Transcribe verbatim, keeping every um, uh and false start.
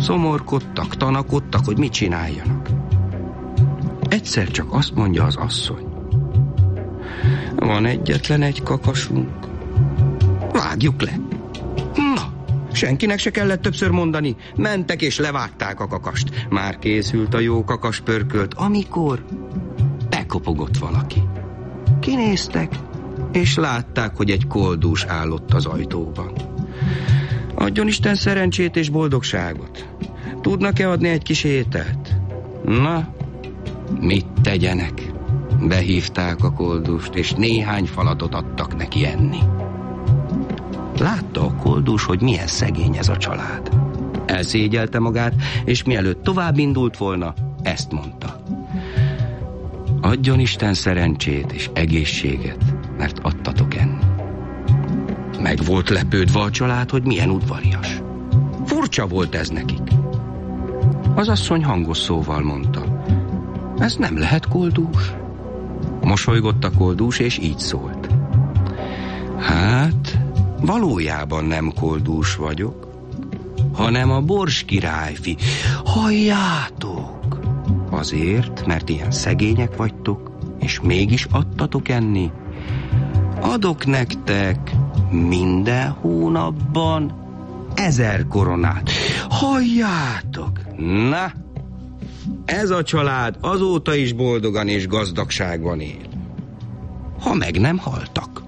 Szomorkodtak, tanakodtak, hogy mit csináljanak. Egyszer csak azt mondja az asszony: van egyetlen egy kakasunk, vágjuk le. Na, senkinek se kellett többször mondani. Mentek és levágták a kakast. Már készült a jó kakaspörkölt, amikor bekopogott valaki. Kinéztek, és látták, hogy egy koldús állott az ajtóban. Adjon Isten szerencsét és boldogságot. Tudnak-e adni egy kis ételt? Na, mit tegyenek? Behívták a koldust, és néhány falatot adtak neki enni. Látta a koldus, hogy milyen szegény ez a család. Elszégyelte magát, és mielőtt tovább indult volna, ezt mondta: adjon Isten szerencsét és egészséget, mert adtatok enni. Meg volt lepődve a család, hogy milyen udvarias. Furcsa volt ez nekik. Az asszony hangos szóval mondta: ez nem lehet koldús. Mosolygott a koldús, és így szólt: hát, valójában nem koldús vagyok, hanem a Bors királyfi. Halljátok! Azért, mert ilyen szegények vagytok, és mégis adtatok enni, adok nektek minden hónapban ezer koronát. Halljátok! Na, ez a család azóta is boldogan és gazdagságban él, ha meg nem haltak.